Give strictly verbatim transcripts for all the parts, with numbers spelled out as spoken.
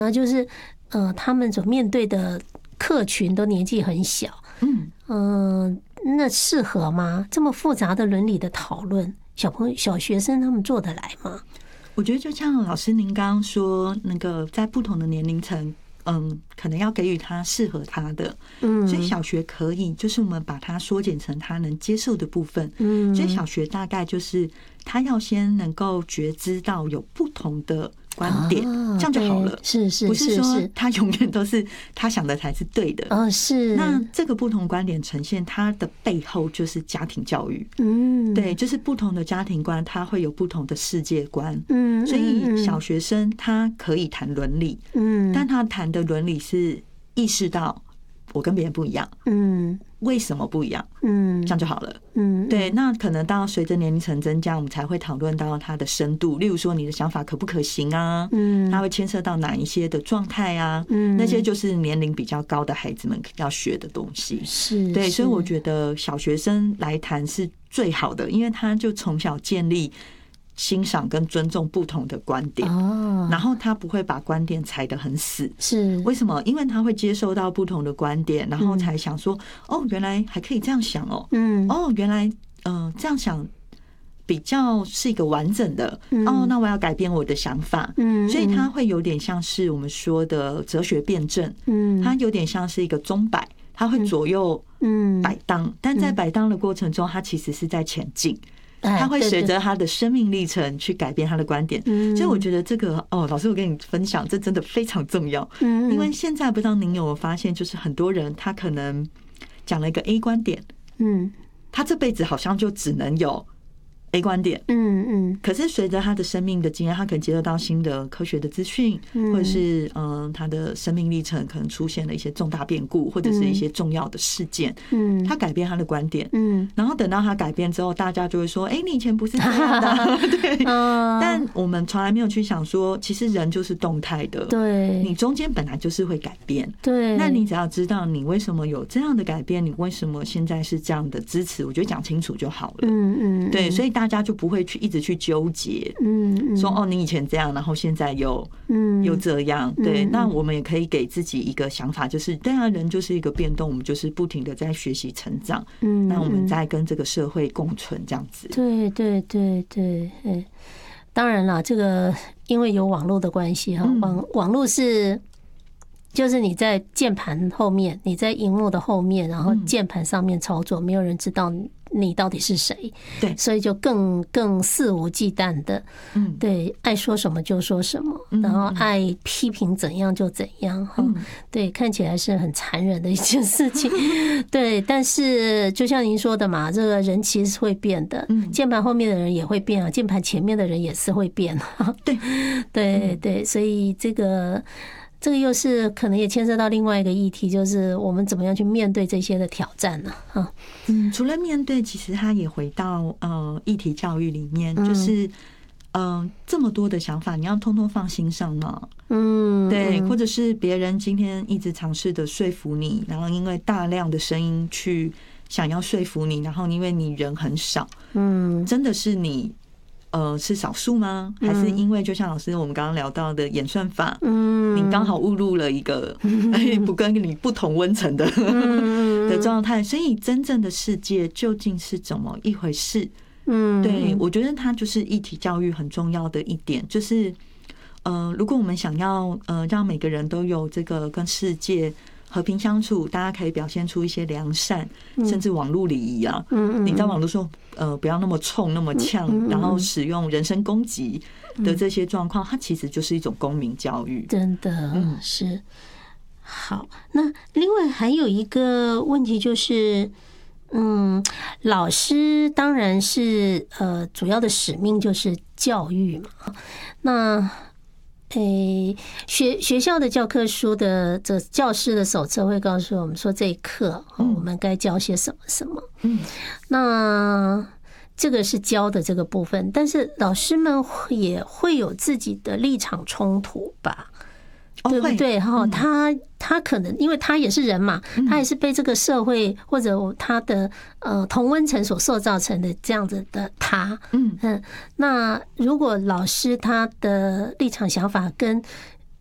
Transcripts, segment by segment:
然后就是呃，他们所面对的客群都年纪很小，嗯嗯、呃，那适合吗？这么复杂的伦理的讨论，小朋友、小学生他们做得来吗？ 我觉得就像老师您刚刚说，那个在不同的年龄层，嗯，可能要给予他适合他的，嗯，所以小学可以，就是我们把它缩减成他能接受的部分，嗯，所以小学大概就是他要先能够觉知到有不同的观点，这样就好了。 是是， 不是说他永远都是他想的才是对的。 哦，是。 那这个不同观点呈现，它的背后就是家庭教育。嗯，对，就是不同的家庭观，他会有不同的世界观。嗯，所以小学生他可以谈伦理，嗯，但他谈的伦理是意识到我跟别人不一样。嗯。为什么不一样？嗯，这样就好了。嗯，对。那可能到随着年龄层增加，我们才会讨论到它的深度。例如说，你的想法可不可行啊？嗯，它会牵涉到哪一些的状态啊？嗯，那些就是年龄比较高的孩子们要学的东西。 是， 对。所以我觉得小学生来谈是最好的，因为他就从小建立欣赏跟尊重不同的观点，哦，然后他不会把观点踩得很死。 是为什么？因为他会接受到不同的观点，然后才想说，哦，原来还可以这样想哦，嗯，哦，原来嗯、呃、这样想比较是一个完整的，哦，那我要改变我的想法，嗯，所以他会有点像是我们说的哲学辩证，嗯，他有点像是一个钟摆，他会左右嗯摆荡，但在摆荡的过程中，他其实是在前进。他会随着他的生命历程去改变他的观点，所以我觉得这个哦，老师我跟你分享，这真的非常重要。因为现在不知道您有没有发现，就是很多人他可能讲了一个 A 观点，嗯，他这辈子好像就只能有 A 观点，嗯嗯，可是随着他的生命的经验，他可能接受到新的科学的资讯，或者是嗯他的生命历程可能出现了一些重大变故，或者是一些重要的事件，嗯，他改变他的观点，嗯，然后等到他改变之后，大家就会说，哎，你以前不是这样的，对，但我们从来没有去想说，其实人就是动态的， 对， 你中间本来就是会改变， 对， 那你只要知道你为什么有这样的改变，你为什么现在是这样的支持，我觉得讲清楚就好了，嗯嗯，对，所以大家就不会去一直去纠结，嗯，说哦，你以前这样，然后现在又嗯又这样，对，那我们也可以给自己一个想法，就是对啊，人就是一个变动，我们就是不停的在学习成长，嗯，那我们在跟这个社会共存这样子， 对对对对，嗯，当然啦，这个因为有网络的关系哈，网网络是。就是你在键盘后面，你在荧幕的后面，然后键盘上面操作，没有人知道你到底是谁， 对， 所以就更更肆无忌惮的，嗯，对，爱说什么就说什么，然后爱批评怎样就怎样，哈，对，看起来是很残忍的一件事情，对，但是就像您说的嘛，这个人其实是会变的，键盘后面的人也会变啊，键盘前面的人也是会变， 对， 对对，所以这个。这个又是可能也牵涉到另外一个议题，就是我们怎么样去面对这些的挑战呢？哈， 嗯，除了面对，其实他也回到呃议题教育里面，就是嗯、呃、这么多的想法，你要通通放心上吗？嗯，对，或者是别人今天一直尝试的说服你，然后因为大量的声音去想要说服你，然后因为你人很少，嗯，真的是你。呃，是少数吗？还是因为就像老师我们刚刚聊到的演算法，嗯，你刚好误入了一个不跟你不同温层的的状态，所以真正的世界究竟是怎么一回事？嗯，对，我觉得它就是议题教育很重要的一点，就是呃，如果我们想要呃让每个人都有这个跟世界和平相处，大家可以表现出一些良善，甚至网络礼仪啊。嗯，你在网络上呃不要那么冲、那么呛，然后使用人身攻击的这些状况，它其实就是一种公民教育。 真的是好。那另外还有一个问题就是，嗯，老师当然是呃主要的使命就是教育嘛。那诶，学学校的教科书的这教师的手册会告诉我们说，这一课我们该教些什么什么。嗯，那这个是教的这个部分，但是老师们也会有自己的立场冲突吧？对不对？哈，他他可能因为他也是人嘛，他也是被这个社会或者他的呃同温层所塑造成的这样子的他，嗯嗯。那如果老师他的立场想法跟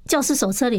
教师手册里